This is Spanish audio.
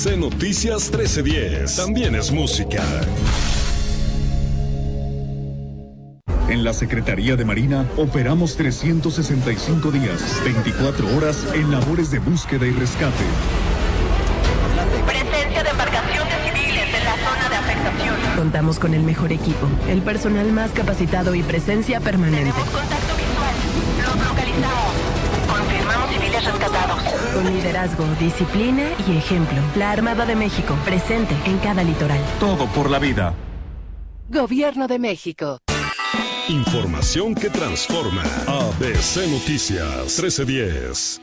ABC Noticias 1310. También es música. En la Secretaría de Marina operamos 365 días, 24 horas en labores de búsqueda y rescate. Presencia de embarcaciones civiles en la zona de afectación. Contamos con el mejor equipo, el personal más capacitado y presencia permanente. Tenemos contacto visual. Los localizamos. Confirmamos civiles rescatados. Con liderazgo, disciplina y ejemplo. La Armada de México, presente en cada litoral. Todo por la vida. Gobierno de México. Información que transforma. ABC Noticias 1310.